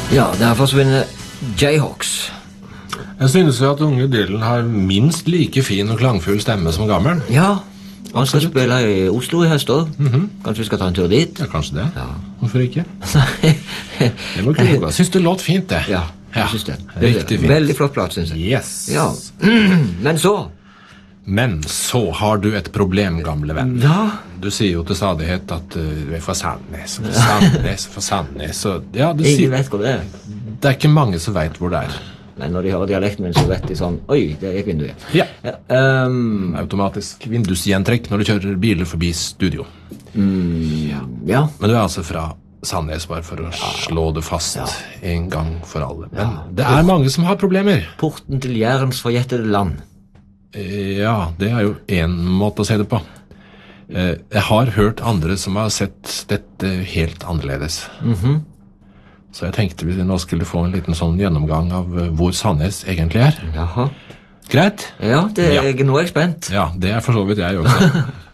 Ja, der forsvinner Jayhawks. Jeg synes jo at unge Dylan har minst like fin og klangfull stemme som gammel. Ja, han skal spille i Oslo i høst også. Kanskje vi skal ta en tur dit? Ja, kanskje det. Ja. Hvorfor ikke? Det må ikke gå. Synes det låt fint, det. Ja, jeg synes det. Riktig fint. Veldig flott plass, synes jeg. Yes. Ja. Men så har du et problem, gamle venn. Ja. Du sier jo til stadighet at du er fra Sandnes, fra Sandnes. Ja, ingen vet hvor det er. Det er ikke mange som vet hvor det er. Men når de hører dialekten min, så vet de sånn, oi, det gikk vinduet. Ja. Automatisk vindusgjentrekk når du kjører biler forbi studio. Ja. Men du er altså fra Sandnes, bare for å slå det fast en gang for alle. Men det er mange som har problemer. Porten til Jærens forjettede land. Ja, det er jo en måte å se det på. Jeg har hørt andre som har sett dette helt annerledes. Så jeg tenkte vi nå skulle få en liten sånn gjennomgang av hvor Sandnes egentlig er. Jaha. Greit? Ja, nå er jeg spent. Ja, det er for så vidt jeg også.